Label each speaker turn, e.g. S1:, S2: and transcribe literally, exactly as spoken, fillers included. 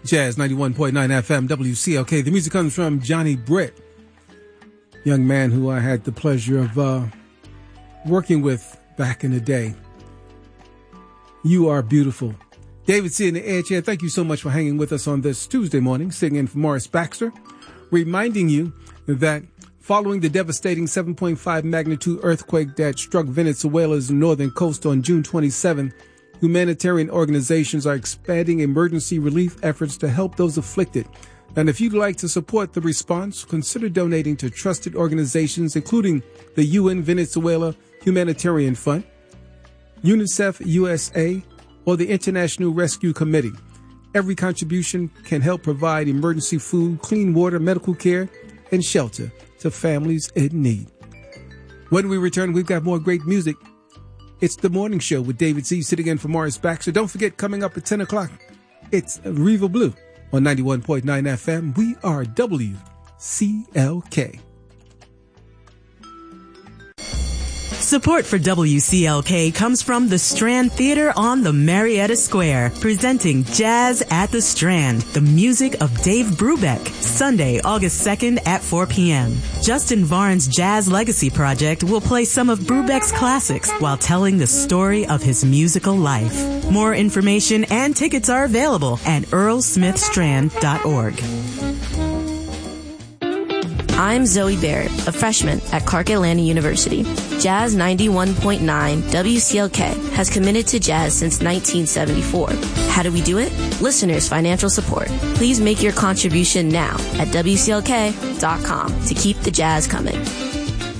S1: Jazz ninety-one point nine F M, W C L K. The music comes from Johnny Britt, young man who I had the pleasure of uh, working with back in the day. You are beautiful. David C. in the Edge here. Thank you so much for hanging with us on this Tuesday morning, sitting in for Morris Baxter, reminding you that following the devastating seven point five magnitude earthquake that struck Venezuela's northern coast on June twenty-seventh, humanitarian organizations are expanding emergency relief efforts to help those afflicted. And if you'd like to support the response, consider donating to trusted organizations, including the U N Venezuela Humanitarian Fund, UNICEF U S A, or the International Rescue Committee. Every contribution can help provide emergency food, clean water, medical care, and shelter to families in need. When we return, we've got more great music. It's The Morning Show with David Z. sitting in for Morris Baxter. Don't forget, coming up at ten o'clock, it's Riva Blue on ninety-one point nine F M. We are W C L K.
S2: Support for W C L K comes from the Strand Theater on the Marietta Square, presenting Jazz at the Strand, the music of Dave Brubeck, Sunday, August second at four p.m. Justin Varn's Jazz Legacy Project will play some of Brubeck's classics while telling the story of his musical life. More information and tickets are available at earl smith strand dot org.
S3: I'm Zoe Barrett, a freshman at Clark Atlanta University. Jazz ninety-one point nine W C L K has committed to jazz since nineteen seventy-four. How do we do it? Listeners' financial support. Please make your contribution now at W C L K dot com to keep the jazz coming.